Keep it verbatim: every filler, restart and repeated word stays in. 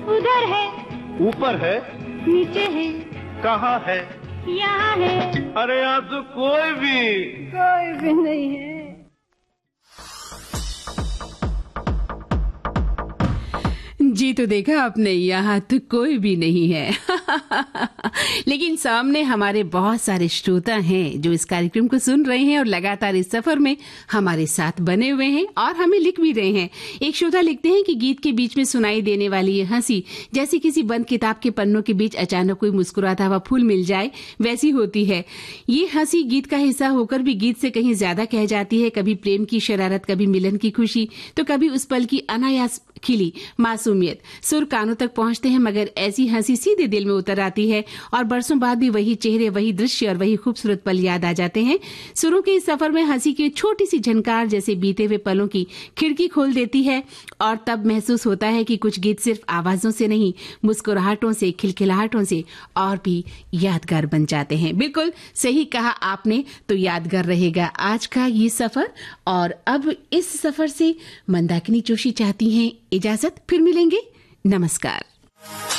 उधर है, ऊपर है, नीचे है, कहाँ है, यहाँ है, अरे यहाँ तो कोई भी कोई भी नहीं है। जी तो देखा आपने, यहाँ तो कोई भी नहीं है। लेकिन सामने हमारे बहुत सारे श्रोता हैं जो इस कार्यक्रम को सुन रहे हैं और लगातार इस सफर में हमारे साथ बने हुए हैं और हमें लिख भी रहे हैं। एक श्रोता लिखते हैं कि गीत के बीच में सुनाई देने वाली ये हंसी जैसे किसी बंद किताब के पन्नों के बीच अचानक कोई मुस्कुराता हुआ फूल मिल जाए वैसी होती है। ये हंसी गीत का हिस्सा होकर भी गीत से कहीं ज्यादा कह जाती है। कभी प्रेम की शरारत, कभी मिलन की खुशी, तो कभी उस पल की अनायास खिली मासूमियत। सुर कानों तक पहुंचते हैं मगर ऐसी हंसी सीधे दिल में उतर आती है और बरसों बाद भी वही चेहरे, वही दृश्य और वही खूबसूरत पल याद आ जाते हैं। सुरों के इस सफर में हंसी की छोटी सी झनकार जैसे बीते हुए पलों की खिड़की खोल देती है और तब महसूस होता है कि कुछ गीत सिर्फ आवाजों से नहीं, मुस्कुराहटों से, खिलखिलाहटों से और भी यादगार बन जाते हैं। बिल्कुल सही कहा आपने। तो यादगार रहेगा आज का ये सफर। और अब इस सफर से मंदाकिनी जोशी चाहती हैं इजाजत। फिर मिलेंगे। नमस्कार।